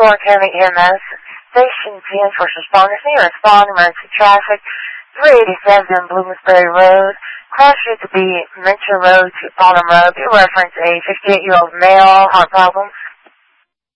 Warren County EMS. Station 10 First Responders. Need to respond to emergency traffic. 387 Bloomsbury Road. Cross street to be Mentor Road to Autumn Road. You reference a 58-year-old male, heart problem.